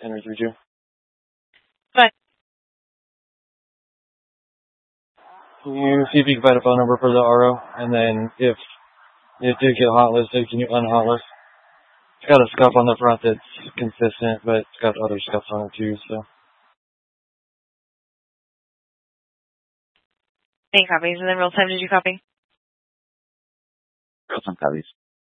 Henry 32. But You see if you can find a phone number for the RO, and then if it did get hot listed, can you unhot list? It's got a scuff on the front that's consistent, but it's got other scuffs on it too, so. any copies? And then real time, did you copy? Got some copies.